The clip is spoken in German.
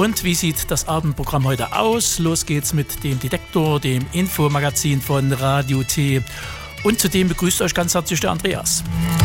Und wie sieht das Abendprogramm heute aus? Los geht's mit dem Detektor, dem Infomagazin von Radio T. Und zudem begrüßt euch ganz herzlich der Andreas.